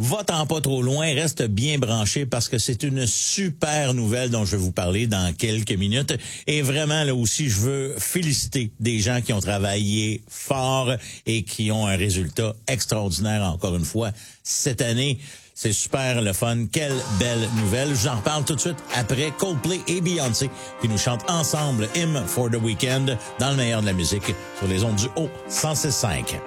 Va-t'en pas trop loin, reste bien branché parce que c'est une super nouvelle dont je vais vous parler dans quelques minutes. Et vraiment, là aussi, je veux féliciter des gens qui ont travaillé fort et qui ont un résultat extraordinaire encore une fois cette année. C'est super le fun. Quelle belle nouvelle. Je vous en reparle tout de suite après Coldplay et Beyoncé qui nous chantent ensemble Hymn for the Weekend dans le meilleur de la musique sur les ondes du Haut 106.5.